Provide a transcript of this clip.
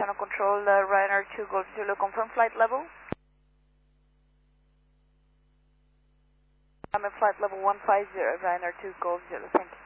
channel control, Ryanair 2 Golf Zulu, confirm flight level. I'm in flight level 150, Ryanair 2 Golf Zulu, thank you.